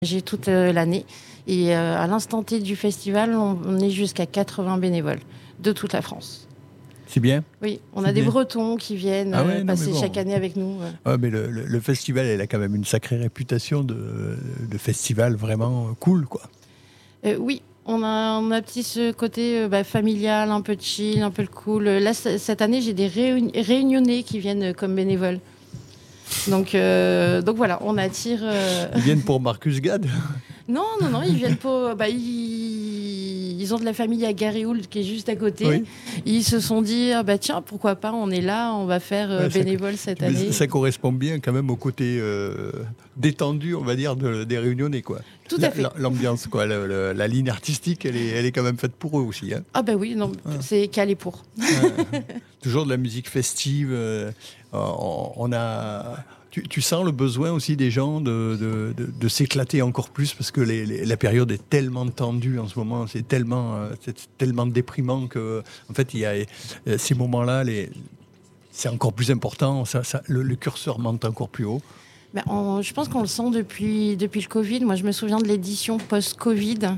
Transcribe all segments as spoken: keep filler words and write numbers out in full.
J'ai toute euh, l'année. Et euh, à l'instant T du festival, on, on est jusqu'à quatre-vingts bénévoles de toute la France. C'est bien. Oui, on C'est a des bien. Bretons qui viennent Ah ouais, euh, non, passer mais bon. chaque année avec nous. ouais. Ah, mais le, le- le festival, il a quand même une sacrée réputation de, de festival vraiment cool, quoi. Euh, oui, on a, on a petit ce côté euh, bah, familial, un peu chill, un peu le cool. Là, c- cette année, j'ai des réuni- réunionnais qui viennent euh, comme bénévoles. Donc, euh, donc voilà, on attire. euh, Ils viennent pour Marcus Gad. Non, non, non, ils viennent pour. Bah, ils... ils ont de la famille à Garéoul qui est juste à côté. Oui. Ils se sont dit, ah bah tiens, pourquoi pas, on est là, on va faire euh, Ouais, ça- bénévole cette Mais année. ça correspond bien quand même au côté euh, détendu, on va dire, de- des réunionnais, quoi. Tout à La- fait. la- L'ambiance, quoi. Le- le- la ligne artistique, elle est, elle est quand même faite pour eux aussi. Hein. Ah bah oui, non, c'est calé pour. Ouais. Toujours de la musique festive. euh, on, on a. Tu, tu sens le besoin aussi des gens de, de, de- de s'éclater encore plus parce que les- les- la période est tellement tendue en ce moment, c'est tellement, euh, c'est tellement déprimant que, en fait, il y a euh, ces moments-là, les, c'est encore plus important. Ça, ça- le, le curseur monte encore plus haut. Bah, on- je pense qu'on le sent depuis, depuis le Covid. Moi, je me souviens de l'édition post-Covid,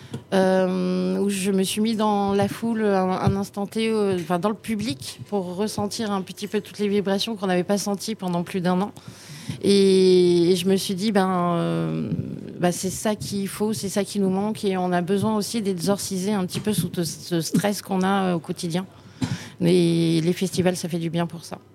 euh, où je me suis mis dans la foule un, un instant T, euh, enfin dans le public, pour ressentir un petit peu toutes les vibrations qu'on n'avait pas senties pendant plus d'un an. Et, et je me suis dit, ben, euh, bah, c'est ça qu'il faut, c'est ça qui nous manque, et on a besoin aussi d'exorciser un petit peu sous te- ce stress qu'on a euh, au quotidien. Et les festivals, ça fait du bien pour ça.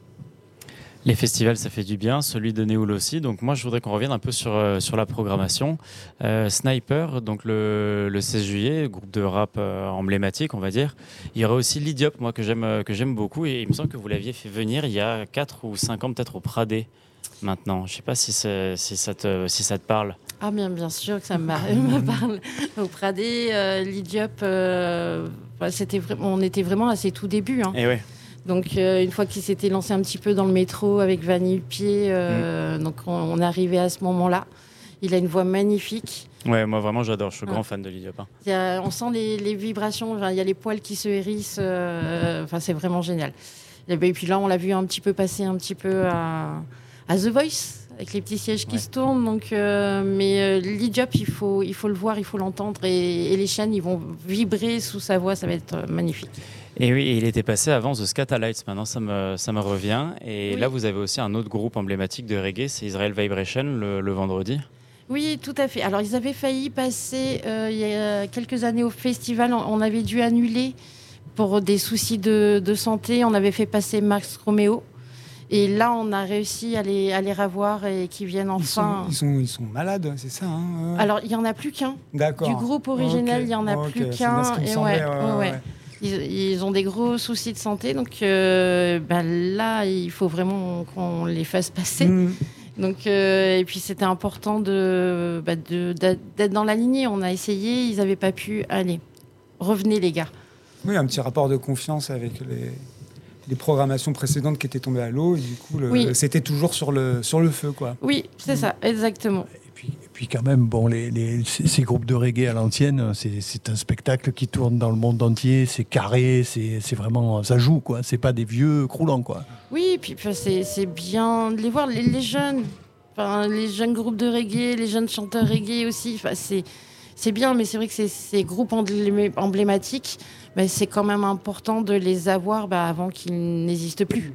Les festivals, ça fait du bien, celui de Néoul aussi. Donc moi, je voudrais qu'on revienne un peu sur, euh, sur la programmation. Euh, Sniper, donc le, le seize juillet, groupe de rap euh, emblématique, on va dire. Il y aura aussi L'Idiop, moi, que j'aime, euh, que j'aime beaucoup. Et il me semble que vous l'aviez fait venir il y a quatre ou cinq ans, peut-être au Pradé, maintenant. Je ne sais pas si, c'est- si, ça te, si ça te parle. Ah bien, bien sûr que ça me, mar- me parle. Au Pradé, euh, l'Idiop, euh, bah, c'était vra- on était vraiment à ses tout débuts. hein. Et ouais. Donc euh, une fois qu'il s'était lancé un petit peu dans le métro avec Vanille Pied, euh, donc on, on est arrivé à ce moment-là. Il a une voix magnifique. Ouais, moi vraiment j'adore, je suis Ouais. grand fan de l'Idiop. hein. Il y a- on sent les, les vibrations, enfin, il y a les poils qui se hérissent. euh, Enfin, c'est vraiment génial. Et ben, et puis là, on l'a vu un petit peu passer un petit peu à, à The Voice, avec les petits sièges qui Ouais. se tournent. Donc, euh, mais euh, l'Idiop, il faut, il faut le voir, il faut l'entendre. Et, et les chaînes, ils vont vibrer sous sa voix. Ça va être euh, magnifique. Et oui, et il était passé avant The Scatalites, maintenant ça me, ça me revient. Et Oui. là, vous avez aussi un autre groupe emblématique de reggae, c'est Israel Vibration, le, le vendredi. Oui, tout à fait. Alors, ils avaient failli passer euh, il y a quelques années au festival. On, on avait dû annuler pour des soucis de, de santé. On avait fait passer Max Romeo. Et là, on a réussi à les, à les revoir et qu'ils viennent Ils sont, enfin. ils, sont, ils sont malades, c'est ça hein, euh Alors, il n'y en a plus qu'un. D'accord. Du groupe original, Ok. il n'y en a Ok, plus c'est qu'un. bien ce qui me Et semblait, ouais, ouais, ouais, ouais, ouais. ouais. Ils, ils ont des gros soucis de santé. Donc euh, ben là, il faut vraiment qu'on les fasse passer. Mm. Donc, euh, et puis, c'était important de, bah, de, d'a- d'être dans la lignée. On a essayé, ils n'avaient pas pu. Allez, revenez les gars. Oui, un petit rapport de confiance avec les, les programmations précédentes qui étaient tombées à l'eau. Et du coup, le- Oui. c'était toujours sur le, sur le feu, quoi. Oui, c'est ça, exactement. Et puis, et puis quand même, bon, les, les- ces ces groupes de reggae à l'ancienne, c'est c'est un spectacle qui tourne dans le monde entier. C'est carré, c'est c'est vraiment, ça joue, quoi. C'est pas des vieux croulants, quoi. Oui, et puis enfin, c'est c'est bien de les voir, les, les jeunes, enfin, les jeunes groupes de reggae, les jeunes chanteurs reggae aussi. Enfin, c'est c'est bien, mais c'est vrai que ces, ces groupes emblé- emblématiques, ben, c'est quand même important de les avoir bah, avant qu'ils n'existent plus.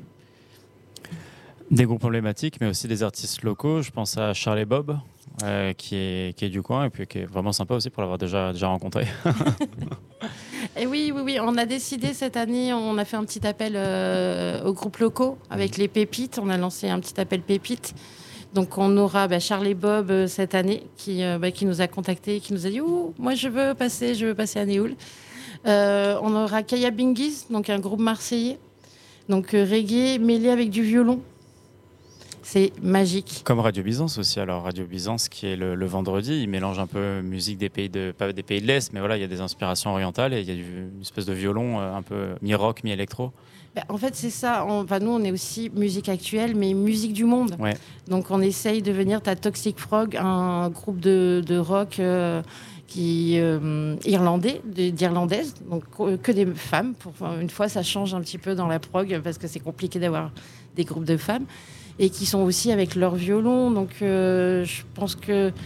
Des groupes emblématiques, mais aussi des artistes locaux. Je pense à Charlie Bob, euh, qui, est, qui est du coin et puis qui est vraiment sympa aussi pour l'avoir déjà, déjà rencontré. Et oui, oui, oui, on a décidé cette année, on a fait un petit appel euh, aux groupes locaux avec les pépites. On a lancé un petit appel pépites. Donc on aura bah, Charlie Bob euh, cette année qui, euh, bah, qui nous a contactés, qui nous a dit Ouh, moi je veux passer, je veux passer à Néoul. Euh, on aura Kaya Bingis, donc un groupe marseillais, donc euh, reggae mêlé avec du violon. C'est magique. Comme Radio Byzance aussi. Alors Radio Byzance qui est le, le vendredi, il mélange un peu musique des pays de, pas des pays de l'Est, mais voilà, il y a des inspirations orientales et il y a du- une espèce de violon euh, un peu mi-rock, mi-électro. Bah, en fait, c'est ça. On, enfin, nous, on est aussi musique actuelle, mais musique du monde. Ouais. Donc, on essaye de venir. T'as Toxic Frog, un groupe de, de rock euh, qui euh, irlandais, de- d'irlandaises, donc euh, que des femmes. Pour enfin, une fois, ça change un petit peu dans la prog parce que c'est compliqué d'avoir des groupes de femmes et qui sont aussi avec leur violon. Donc, euh, je pense que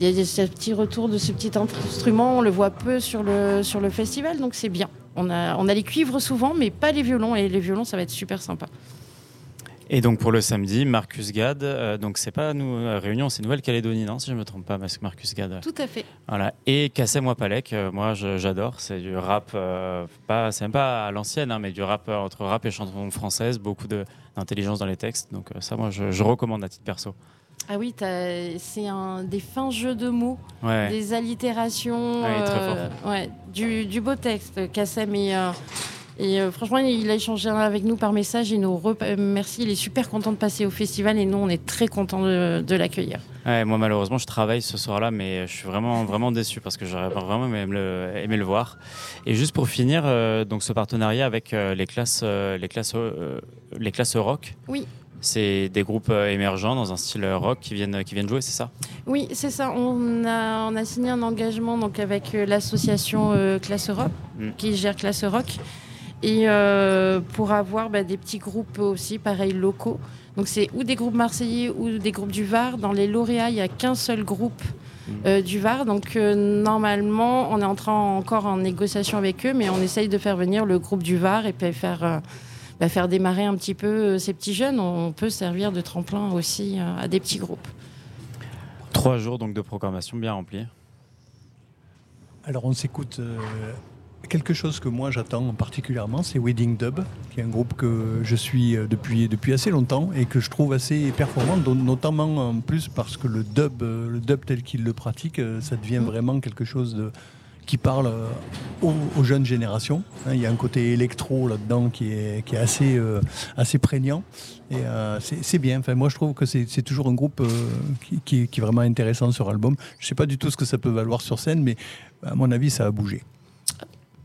il y a ce petit retour de ce petit instrument, on le voit peu sur le, sur le festival, donc c'est bien. On a, on a les cuivres souvent, mais pas les violons, et les violons, ça va être super sympa. Et donc pour le samedi, Marcus Gad, euh, donc c'est pas nous euh, Réunion, c'est Nouvelle-Calédonie, non, si je me trompe pas, Marcus Gad. Tout à fait. Voilà. Et Kassem Wapalek, euh, moi je, j'adore, c'est du rap, euh, pas, c'est même pas à l'ancienne, hein, mais du rap euh, entre rap et chanson française, beaucoup de, d'intelligence dans les textes, donc euh, ça moi je, je recommande à titre perso. Ah oui, t'as, c'est un, des fins jeux de mots, Ouais. des allitérations, Ouais, très euh, fort. ouais, du, du beau texte. Kassem et euh, Et euh, franchement, il a échangé avec nous par message. Il nous remercie. Il est super content de passer au festival et nous, on est très contents de, de l'accueillir. Ouais, moi, malheureusement, je travaille ce soir-là, mais je suis vraiment, vraiment déçu parce que j'aurais vraiment aimé le, aimé le voir. Et juste pour finir, euh, donc ce partenariat avec euh, les classes, euh, les classes, euh, les classes rock. Oui. C'est des groupes euh, émergents dans un style rock qui viennent, qui viennent jouer, c'est ça ? Oui, c'est ça. On a, on a signé un engagement donc, avec euh, l'association euh, Classe Europe, mm. qui gère Classe Rock. Et euh, pour avoir bah, des petits groupes aussi, pareil, locaux. Donc c'est ou des groupes marseillais ou des groupes du Var. Dans les lauréats, il n'y a qu'un seul groupe euh, du Var. Donc euh, normalement, on est en train encore en négociation avec eux, mais on essaye de faire venir le groupe du Var et puis faire, euh, bah, faire démarrer un petit peu euh, ces petits jeunes. On peut servir de tremplin aussi euh, à des petits groupes. Trois jours donc de programmation bien remplie. Alors on s'écoute... Euh... Quelque chose que moi j'attends particulièrement, c'est Wedding Dub, qui est un groupe que je suis depuis, depuis assez longtemps et que je trouve assez performant, notamment en plus parce que le dub, le dub tel qu'il le pratique, ça devient vraiment quelque chose de, qui parle aux, aux jeunes générations. Il y a un côté électro là-dedans qui est, qui est assez, euh, assez prégnant et euh, c'est, c'est bien. Enfin, moi je trouve que c'est, c'est toujours un groupe euh, qui, qui, qui est vraiment intéressant sur album. Je ne sais pas du tout ce que ça peut valoir sur scène, mais à mon avis ça a bougé.